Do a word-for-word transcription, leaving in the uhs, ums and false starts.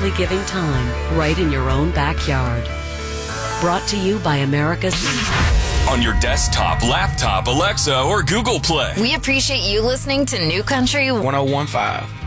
simply giving time right in your own backyard. Brought to you by America's... On your desktop, laptop, Alexa, or Google Play. We appreciate you listening to New Country one oh one point five.